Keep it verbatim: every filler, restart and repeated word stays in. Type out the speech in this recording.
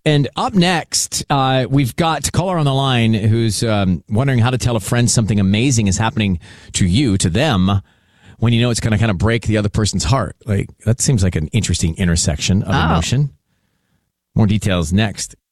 And up next, uh, we've got a caller on the line who's um, wondering how to tell a friend something amazing is happening to you, to them, when you know it's going to kind of break the other person's heart. Like, that seems like an interesting intersection of Oh. emotion. More details next.